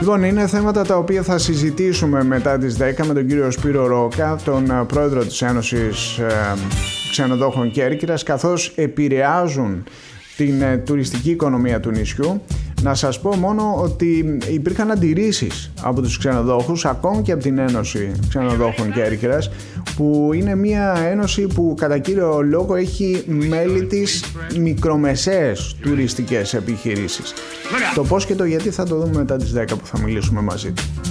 Λοιπόν, είναι θέματα τα οποία θα συζητήσουμε μετά τις 10 με τον κύριο Σπύρο Ρόκα, τον πρόεδρο της Ένωσης Ξενοδόχων Κέρκυρας, καθώς επηρεάζουν την τουριστική οικονομία του νησιού. Να σας πω μόνο ότι υπήρχαν αντιρρήσεις από τους ξενοδόχους, ακόμη και από την Ένωση Ξενοδόχων Κέρκυρας, που είναι μια ένωση που κατά κύριο λόγο έχει μέλη της μικρομεσαίες τουριστικές επιχειρήσεις. Το πώς και το γιατί θα το δούμε μετά τις 10 που θα μιλήσουμε μαζί του.